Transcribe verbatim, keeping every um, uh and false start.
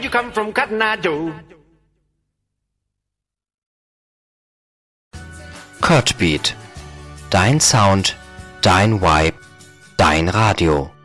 You come from Cotton Eye Joe. Kurtbeat. Dein Sound, dein Vibe, dein Radio.